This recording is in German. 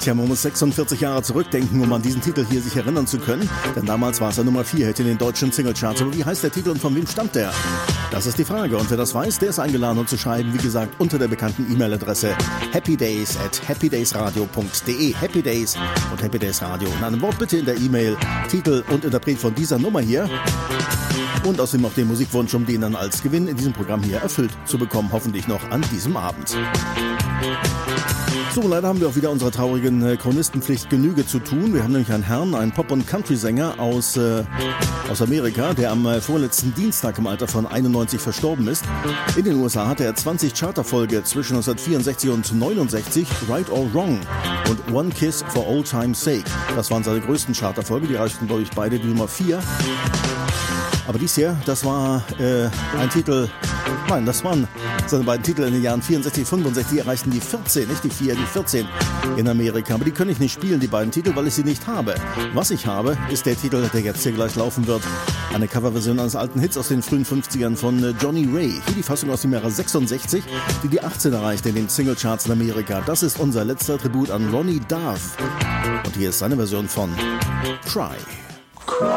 Tja, man muss 46 Jahre zurückdenken, um an diesen Titel hier sich erinnern zu können. Denn damals war es der Nummer 4-Hit in den deutschen Singlecharts. Aber wie heißt der Titel und von wem stammt der? Das ist die Frage. Und wer das weiß, der ist eingeladen, uns zu schreiben, wie gesagt, unter der bekannten E-Mail-Adresse happydays@happydaysradio.de. Happy Days und Happy Days Radio. In einem Wort bitte in der E-Mail, Titel und Interpret von dieser Nummer hier. Und außerdem auch den Musikwunsch, um den dann als Gewinn in diesem Programm hier erfüllt zu bekommen, hoffentlich noch an diesem Abend. So, leider haben wir auch wieder unserer traurigen Chronistenpflicht Genüge zu tun. Wir haben nämlich einen Herrn, einen Pop- und Country-Sänger aus Amerika, der am vorletzten Dienstag im Alter von 91 verstorben ist. In den USA hatte er 20 Charterfolge zwischen 1964 und 69, Right or Wrong und One Kiss for Old Time's Sake. Das waren seine größten Charterfolge, die reichten, glaube ich, beide die Nummer 4. Aber dies hier, das war ein Titel, nein, das waren seine beiden Titel in den Jahren 64, 65, die erreichten die 14, nicht die 4, die 14 in Amerika. Aber die kann ich nicht spielen, die beiden Titel, weil ich sie nicht habe. Was ich habe, ist der Titel, der jetzt hier gleich laufen wird. Eine Coverversion eines alten Hits aus den frühen 50ern von Johnny Ray. Hier die Fassung aus dem Jahre 66, die die 18 erreichte in den Singlecharts in Amerika. Das ist unser letzter Tribut an Ronnie Darth. Und hier ist seine Version von Cry. Cry.